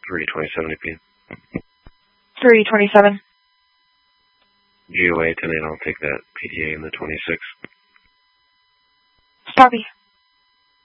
327 AP. 327. GOA 10-8, I'll take that PDA in the 26. Copy.